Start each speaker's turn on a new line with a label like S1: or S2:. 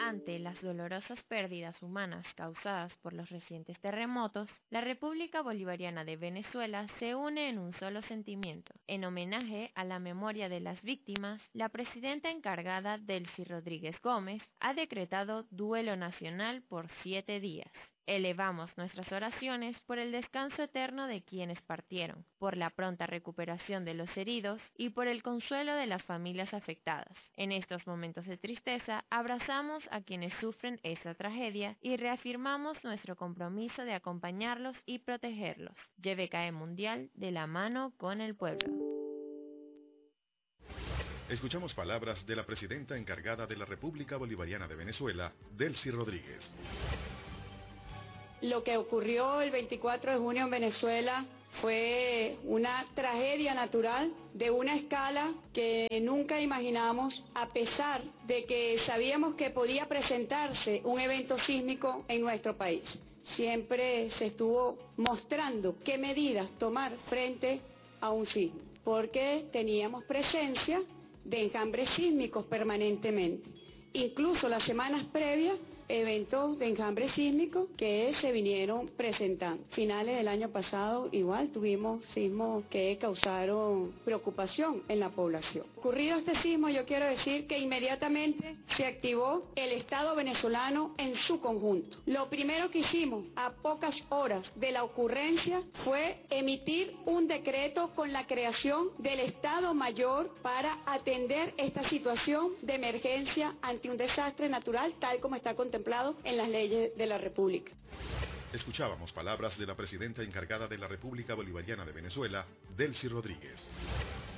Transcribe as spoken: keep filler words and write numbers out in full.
S1: Ante las dolorosas pérdidas humanas causadas por los recientes terremotos, la República Bolivariana de Venezuela se une en un solo sentimiento. En homenaje a la memoria de las víctimas, la presidenta encargada, Delcy Rodríguez Gómez, ha decretado duelo nacional por siete días. Elevamos nuestras oraciones por el descanso eterno de quienes partieron, por la pronta recuperación de los heridos y por el consuelo de las familias afectadas. En estos momentos de tristeza, abrazamos a quienes sufren esta tragedia y reafirmamos nuestro compromiso de acompañarlos y protegerlos. Y B K E Mundial, de la mano con el pueblo.
S2: Escuchamos palabras de la presidenta encargada de la República Bolivariana de Venezuela, Delcy Rodríguez.
S3: Lo que ocurrió el veinticuatro de junio en Venezuela fue una tragedia natural de una escala que nunca imaginamos, a pesar de que sabíamos que podía presentarse un evento sísmico en nuestro país. Siempre se estuvo mostrando qué medidas tomar frente a un sismo, porque teníamos presencia de enjambres sísmicos permanentemente. Incluso las semanas previas, eventos de enjambre sísmico que se vinieron presentando. Finales del año pasado igual tuvimos sismos que causaron preocupación en la población. Ocurrido este sismo, yo quiero decir que inmediatamente se activó el Estado venezolano en su conjunto. Lo primero que hicimos a pocas horas de la ocurrencia fue emitir un decreto con la creación del Estado Mayor para atender esta situación de emergencia ante un desastre natural, tal como está contemplado en las leyes de la República.
S2: Escuchábamos palabras de la presidenta encargada de la República Bolivariana de Venezuela, Delcy Rodríguez.